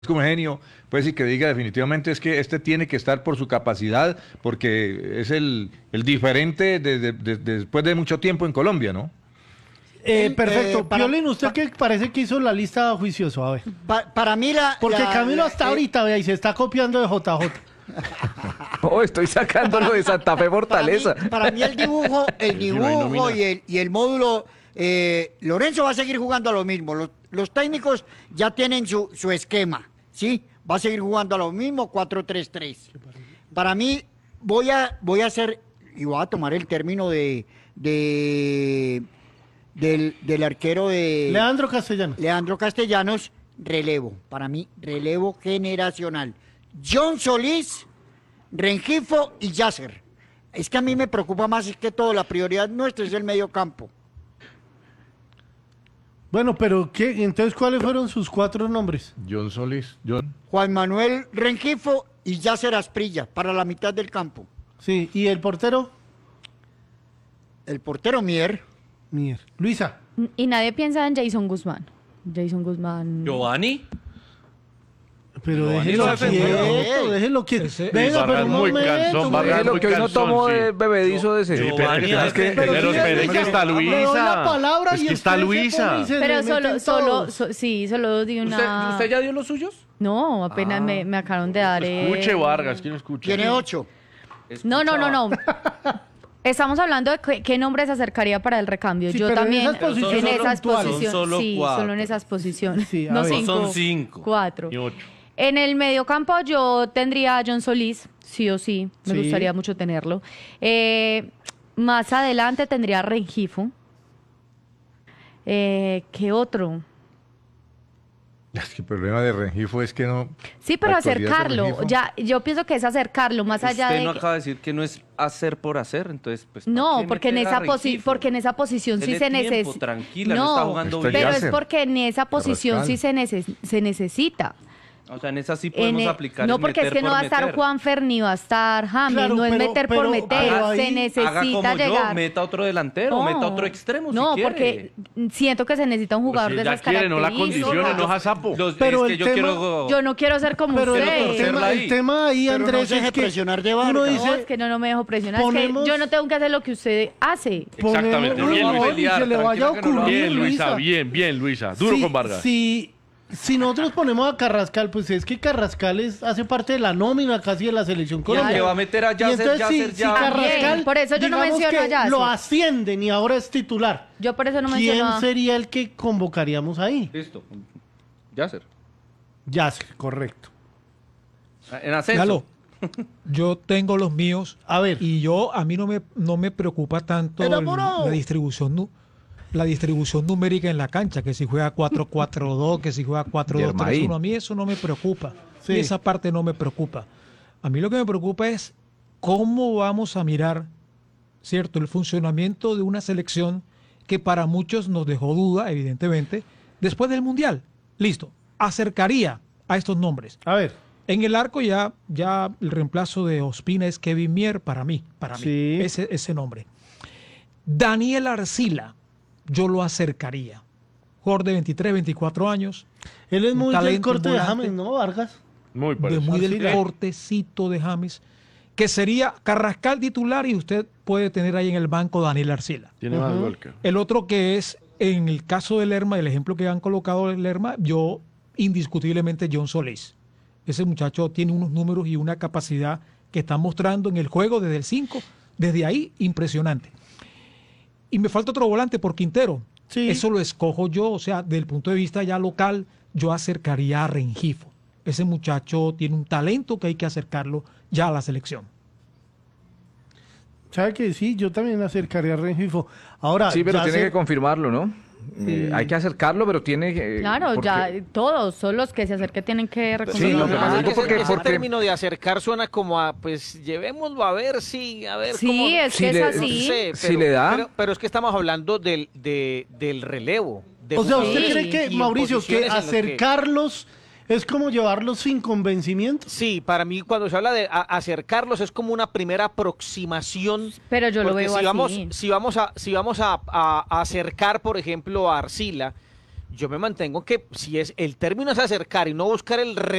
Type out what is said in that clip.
como genio, pues y que diga definitivamente es que este tiene que estar por su capacidad, porque es el diferente después de mucho tiempo en Colombia, ¿no? Perfecto. Piolín, ¿usted qué parece que hizo la lista juicioso? A ver. Para mí Porque Camilo hasta ahorita, vea, y se está copiando de JJ. Oh, estoy sacándolo de Santa Fe Fortaleza. Para mí el dibujo y el módulo, Lorenzo va a seguir jugando a lo mismo. Los técnicos ya tienen su esquema, ¿sí? Va a seguir jugando a lo mismo, 4-3-3. Para mí, voy a hacer, y voy a tomar el término del arquero de... Leandro Castellanos, relevo. Para mí, relevo generacional. John Solís, Rengifo y Yasser. Es que a mí me preocupa más que todo, la prioridad nuestra es el medio campo. Bueno, pero ¿qué? Entonces, ¿cuáles fueron sus 4 nombres? John Solís, Juan Manuel Rengifo y Yasser Asprilla, para la mitad del campo. Sí, ¿y el portero? El portero Mier. Luisa. Y nadie piensa en Jason Guzmán. ¿Giovanni? Pero déjelo quieto. Venga, pero un momento. Déjelo que hoy no tomo de bebedizo de ese. Sí, es que está Luisa. Le doy la palabra Es y que está usted se Luisa. pone y se Pero le meten solo di una... ¿Usted ya dio los suyos? No, apenas me acabaron de dar... Escuche, Vargas, ¿quién escucha? Tiene 8. No. Estamos hablando de qué nombre se acercaría para el recambio. Sí, Yo pero también en esas posiciones posiciones. Son solo Sí, 4. solo en esas posiciones. Sí, a no ver. 5. Son 5. 4. Y 8. En el mediocampo yo tendría a John Solís, sí o sí. Me Sí. gustaría mucho tenerlo. Más adelante tendría a Rengifo. ¿Qué otro? Es que el problema de Rengifo es que no... Sí, pero la actualidad de acercarlo. Rengifo. Ya, yo pienso que es acercarlo, más allá Usted de... no que- acaba de decir que no es hacer por hacer, entonces pues ¿para No, qué porque en meter a esa Rengifo? porque en esa posición sí Dele se tiempo, necesita. tranquila, no está jugando Está bien. Pero es Yasser. porque en esa posición Carrascal. sí se necesita. O sea, en esa sí podemos aplicar No, el porque es meter que no por va a estar meter. Juanfer ni va a estar James, Claro, no es pero- meter por pero- meter, pero ahí- se Haga necesita como llegar. yo, meta otro delantero, meta otro extremo No, si quiere. porque siento que se necesita un jugador de esas características. Sapo. Pero es que el yo tema- quiero... Yo no quiero ser como Pero usted. el tema ahí, Pero no Andrés, se deje es que presionar de uno Vargas. dice, No, es que no me dejo presionar. ponemos- Es que yo no tengo que hacer lo que usted hace. Exactamente, ponemos bien, un Luis. gol y se le vaya a Tranquila que no lo ocurrir, hago. Luisa. bien, Luisa. Si nosotros ponemos a Carrascal, pues es que Carrascal hace parte de la nómina casi de la selección colombiana. que va a meter a Y Yasser, entonces, Yasser si ya. Carrascal, Bien, por eso yo no digamos menciono a que Yasser. lo ascienden y ahora es titular. Yo por eso no ¿Quién menciono. sería el que convocaríamos ahí? Listo. Yasser. Yasser, correcto. En ascenso. Galo, yo tengo los míos. A ver. Y a mí no me preocupa tanto ¡Enamorado! la distribución numérica en la cancha, que si juega 4-4-2, que si juega 4-2-3-1. A mí eso no me preocupa. Sí. Y esa parte no me preocupa. A mí lo que me preocupa es cómo vamos a mirar, ¿cierto?, el funcionamiento de una selección que para muchos nos dejó duda, evidentemente, después del Mundial. Listo, acercaría a estos nombres. A ver. En el arco ya el reemplazo de Ospina es Kevin Mier para mí, Sí. ese nombre. Daniel Arcila, yo lo acercaría. Jugador de 23, 24 años. Él es un muy del talento corte de volante, James, ¿no, Vargas? Muy de parecido. muy del Arcila. cortecito de James, que sería Carrascal titular y usted puede tener ahí en el banco Daniel Arcila. Tiene más gol que... El otro que es, en el caso de Lerma, el ejemplo que han colocado de Lerma, yo indiscutiblemente John Solís. Ese muchacho tiene unos números y una capacidad que está mostrando en el juego desde el 5, desde ahí, impresionante. Y me falta otro volante por Quintero. Sí. Eso lo escojo yo, o sea, desde el punto de vista ya local, yo acercaría a Rengifo. Ese muchacho tiene un talento que hay que acercarlo ya a la selección. ¿Sabe que sí? Yo también acercaría a Rengifo. Ahora, Sí, pero tiene Yasser- que confirmarlo, ¿no? Hay que acercarlo, pero tiene que... Claro, porque- ya todos son los que se acerquen tienen que reconocer. Sí, lo que pasa es que ese porque- término de acercar suena como a, pues, llevémoslo a ver si, a ver Sí, cómo... es Si que es le- así. si le da. Pero es que estamos hablando del relevo. de O sea, ¿usted jugadores cree que, y en Mauricio, que posiciones en las que- acercarlos es como llevarlos sin convencimiento? Sí, para mí cuando se habla de acercarlos es como una primera aproximación. Pero yo lo porque veo si así. vamos a acercar, por ejemplo, a Arcila, Yo me mantengo que si es el término es acercar y no buscar el